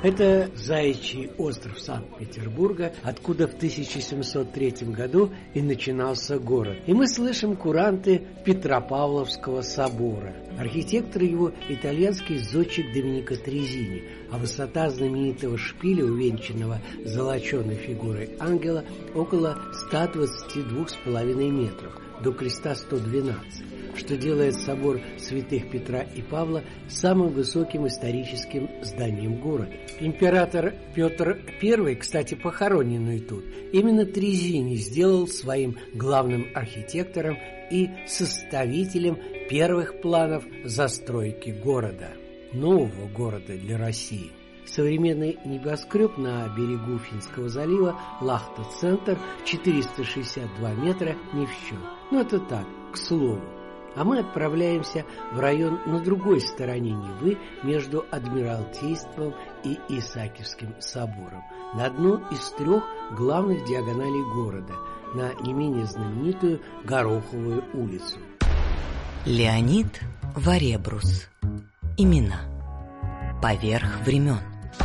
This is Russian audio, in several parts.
Это Заячий остров Санкт-Петербурга, откуда в 1703 году и начинался город. И мы слышим куранты Петропавловского собора. Архитектор его – итальянский зодчик Доменико Трезини, а высота знаменитого шпиля, увенчанного золоченой фигурой ангела, около 122,5 метров, до креста 112. Что делает собор святых Петра и Павла самым высоким историческим зданием города. Император Петр I, кстати, похороненный тут, именно Трезини сделал своим главным архитектором и составителем первых планов застройки города, нового города для России. Современный небоскреб на берегу Финского залива Лахта-центр 462 метра не в счет. Но это так, к слову. А мы отправляемся в район на другой стороне Невы между Адмиралтейством и Исаакиевским собором, на одну из трех главных диагоналей города, на не менее знаменитую Гороховую улицу. Леонид Варебрус. Имена. Поверх времен.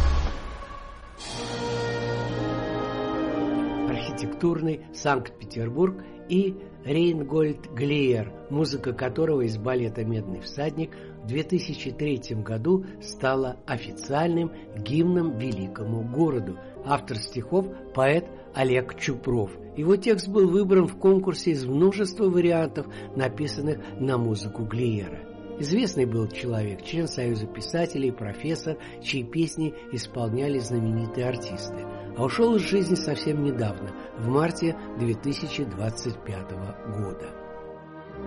Архитектурный Санкт-Петербург и Рейнгольд Глеер, музыка которого из балета «Медный всадник» в 2003 году стала официальным гимном великому городу. Автор стихов – поэт Олег Чупров. Его текст был выбран в конкурсе из множества вариантов, написанных на музыку Глеера. Известный был человек, член Союза писателей, профессор, чьи песни исполняли знаменитые артисты. А ушел из жизни совсем недавно, в марте 2025 года.